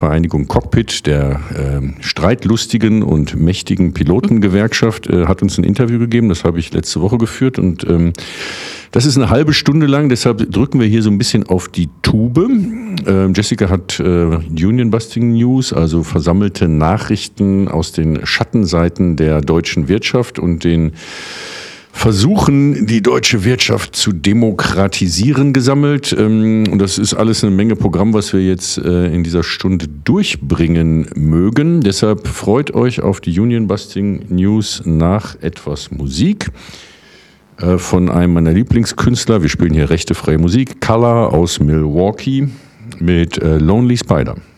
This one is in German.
Vereinigung Cockpit, der streitlustigen und mächtigen Pilotengewerkschaft, hat uns ein Interview gegeben. Das habe ich letzte Woche geführt und das ist eine halbe Stunde lang. Deshalb drücken wir hier so ein bisschen auf die Tube. Jessica hat Union Busting News, also versammelte Nachrichten aus den Schattenseiten der deutschen Wirtschaft und den Versuchen, die deutsche Wirtschaft zu demokratisieren, gesammelt. Und das ist alles eine Menge Programm, was wir jetzt in dieser Stunde durchbringen mögen. Deshalb freut euch auf die Union Busting News nach etwas Musik von einem meiner Lieblingskünstler. Wir spielen hier rechtefreie Musik. Color aus Milwaukee mit Lonely Spider.